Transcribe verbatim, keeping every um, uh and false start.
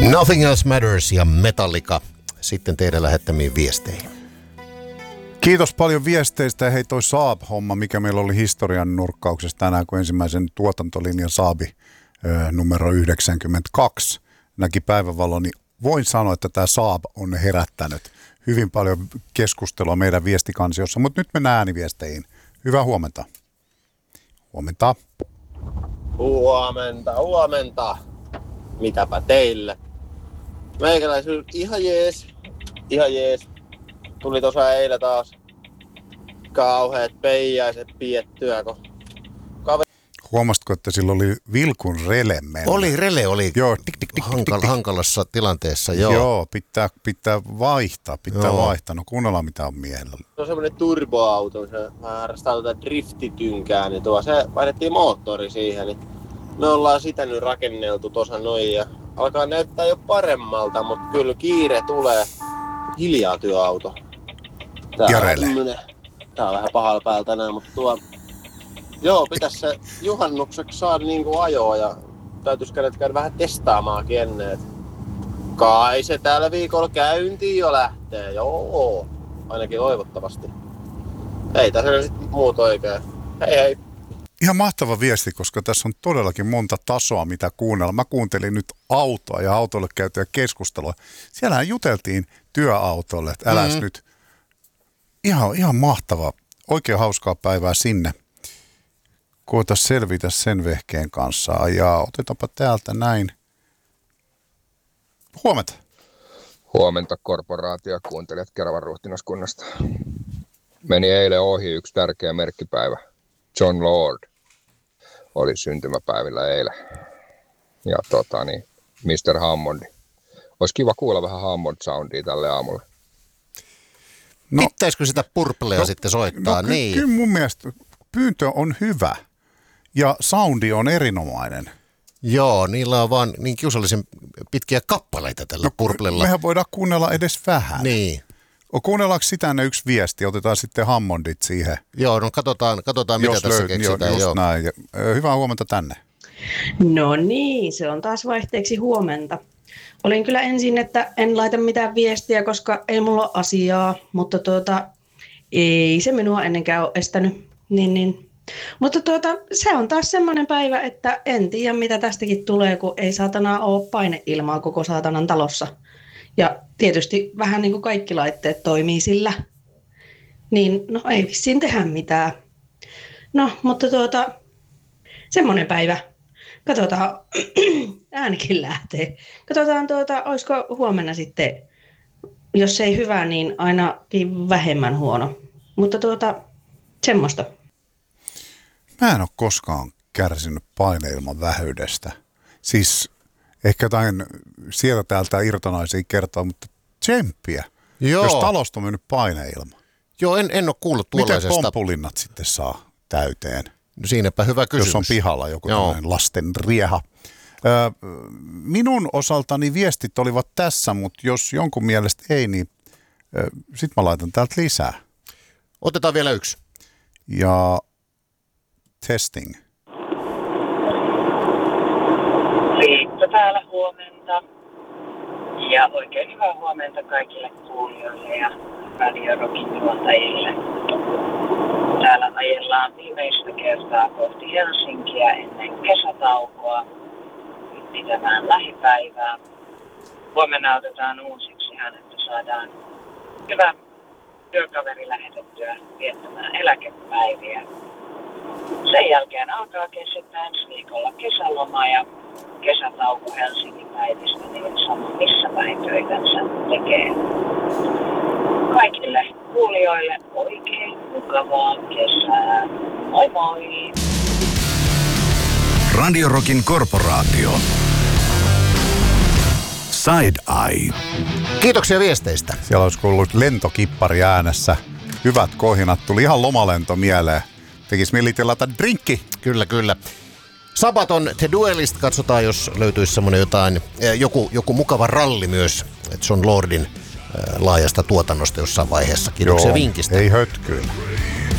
Nothing Else Matters ja Metallica sitten teidän lähettämiin viesteihin. Kiitos paljon viesteistä ja hei toi Saab-homma, mikä meillä oli historian nurkkauksessa tänään, kun ensimmäisen tuotantolinjan Saabi ö, numero yhdeksänkymmentäkaksi näki päivänvalon, niin voin sanoa, että tämä Saab on herättänyt hyvin paljon keskustelua meidän viestikansiossa, mutta nyt mennään ääniviesteihin. Hyvää huomenta. Huomenta. Huomenta, huomenta. Mitäpä teille? Meikäläisyys ihan jees, ihan jees. Tuli tuossa eilen taas kauheat peijäiset piettyä, kun kaveri... Huomasitko, että sillä oli vilkun rele mennä? Oli, rele oli joo, tik, tik, tik, hankal, tik, tik. hankalassa tilanteessa, joo. Joo, pitää, pitää vaihtaa, pitää joo. vaihtaa. No kuunnellaan mitä on miehellä. Se on semmoinen turboauto, se vähän harrastaa tuota driftitynkää, niin tuo, se vaihdettiin moottori siihen, niin me ollaan sitä nyt rakenneltu tuossa noin ja alkaa näyttää jo paremmalta, mutta kyllä kiire tulee. Hiljaa työauto. Tää ja on rele. Tämmönen, tää on vähän pahalla päällä tänään, mutta tuo... Joo, pitäis se juhannukseksi saada niinku ajoa ja täytyis käydä, käydä vähän testaamaankin ennen. Kai se tällä viikolla käyntiin jo lähtee, joo. Ainakin toivottavasti. Ei tässä sit muut oikein. Hei hei. Ihan mahtava viesti, koska tässä on todellakin monta tasoa, mitä kuunnella. Mä kuuntelin nyt autoa ja autolle käytyä keskustelua. Siellähän juteltiin työautolle, että äläs mm-hmm. nyt. Ihan, ihan mahtava, oikein hauskaa päivää sinne. Koetaan selvitä sen vehkeen kanssa. Ja otetaanpa täältä näin. Huomenta. Huomenta korporaatio kuuntelijat Keravan ruhtinaskunnasta. Meni eilen ohi yksi tärkeä merkkipäivä. John Lord oli syntymäpäivillä eilen. Ja tota niin, mister Hammondi. Olisi kiva kuulla vähän Hammond-soundia tälle aamulle. No, pitäisikö sitä purplea no, sitten soittaa? No, niin. Kyllä mun mielestä pyyntö on hyvä ja soundi on erinomainen. Joo, niillä on vaan niin kiusallisen pitkiä kappaleita tällä no, purplella. Mehän voidaan kuunnella edes vähän. Niin. Kuunnellaanko sitä ne yksi viesti? Otetaan sitten Hammondit siihen. Joo, no katsotaan, katsotaan mitä jos tässä löy- keksitään. Jo, just joo. näin. Hyvää huomenta tänne. No niin, se on taas vaihteeksi huomenta. Olin kyllä ensin, että en laita mitään viestiä, koska ei mulla ole asiaa, mutta tuota, ei se minua ennenkään ole estänyt. Niin, niin. Mutta tuota, se on taas semmoinen päivä, että en tiedä mitä tästäkin tulee, kun ei saatana ole paineilmaa koko saatanan talossa. Ja tietysti vähän niin kuin kaikki laitteet toimii sillä, niin no ei vissiin tehdä mitään. No, mutta tuota, semmoinen päivä. Katsotaan, äänikin lähtee. Katsotaan, tuota, olisiko huomenna sitten, jos ei hyvä, niin ainakin vähemmän huono. Mutta tuota, semmoista. Mä en ole koskaan kärsinyt paineilman vähyydestä. Siis ehkä jotain sieltä täältä irtonaisia kertaa, mutta tsemppiä, Joo. jos talosta on mennyt paineilma. Joo, en, en ole kuullut tuollaisesta. Miten pompulinnat sitten saa täyteen? No siinäpä hyvä kysymys. Jos on pihalla joku tämmöinen lasten rieha. Ö, minun osaltani viestit olivat tässä, mutta jos jonkun mielestä ei, niin sitten mä laitan täältä lisää. Otetaan vielä yksi. Ja testing. Riitta täällä huomenta. Ja oikein hyvää huomenta kaikille kuulijoille ja Radio Rockin juontajille. Täällä ajellaan viimeistä kertaa kohti Helsinkiä ennen kesätaukoa pitämään lähipäivää. Huomenna otetaan uusiksi ihan, että saadaan hyvä työkaveri lähetettyä viettämään eläkepäiviä. Sen jälkeen alkaakin sitten ensi viikolla kesäloma ja kesätauko Helsingin päivistä, niin sama missä päin töitänsä tekee. Kaikille kuulijoille oikein mukavaa kesää. Moi moi! Radio Rockin korporaatio. Side Eye. Kiitoksia viesteistä. Siellä olisi kuullut lentokippari äänessä. Hyvät kohinat. Tuli ihan lomalento mieleen. Tekisi mieli tilata drinkki. Kyllä, kyllä. Sabaton The Duelist. Katsotaan, jos löytyisi semmoinen jotain, joku, joku mukava ralli myös John Lordin laajasta tuotannosta jossain vaiheessa. Kiitoksia Joo, vinkistä. Ei hötkyyn.